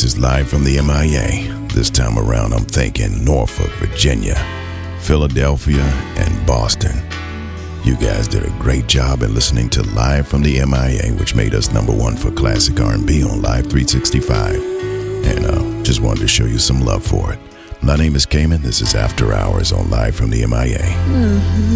This is live from the MIA. This time around, I'm thinking Norfolk, Virginia, Philadelphia, and Boston. You guys did a great job in listening to Live from the MIA, which made us #1 for classic R&B on Live 365. And just wanted to show you some love for it. My name is Cayman. This is After Hours on Live from the MIA.